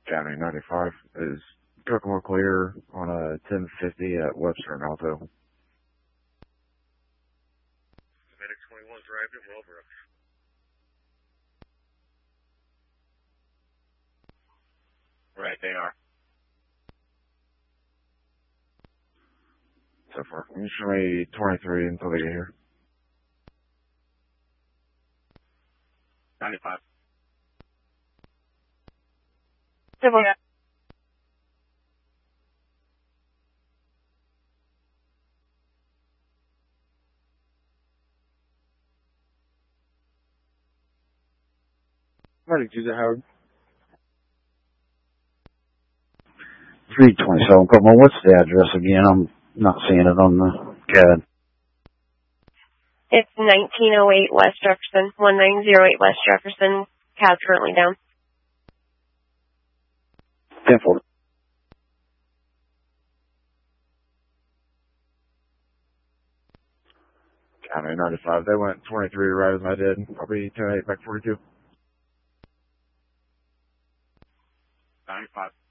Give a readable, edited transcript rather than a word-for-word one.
County 95 is Kokomo clear on a 1050 at Webster and Alto. Medic 21 arrived at Wellbrook. Right, they are. So far. Can you show me 23 until they get here? 95. Civil. Medic, is it Howard? 327 Kokomo. What's the address again? I'm not seeing it on the CAD. It's 1908 West Jefferson, 1908 West Jefferson. CAD currently down. 10-4. County 95. They went 23 right as I did. Probably 10-8 back 42. 95.